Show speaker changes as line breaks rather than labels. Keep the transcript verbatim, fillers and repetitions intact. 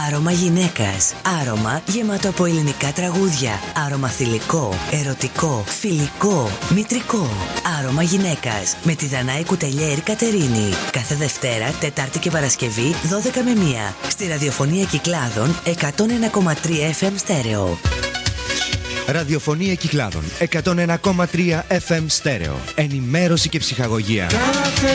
Άρωμα γυναίκας. Άρωμα γεμάτο από ελληνικά τραγούδια. Άρωμα θηλυκό, ερωτικό, φιλικό, μητρικό. Άρωμα γυναίκας. Με τη Δανάη Κουτελιέρη Κατερίνη. Κάθε Δευτέρα, Τετάρτη και Παρασκευή, δώδεκα με μία. Στη ραδιοφωνία Κυκλάδων, εκατόν ένα κόμμα τρία εφ εμ στέρεο.
Ραδιοφωνία Κυκλάδων, εκατόν ένα κόμμα τρία εφ εμ στέρεο. Ενημέρωση και ψυχαγωγία.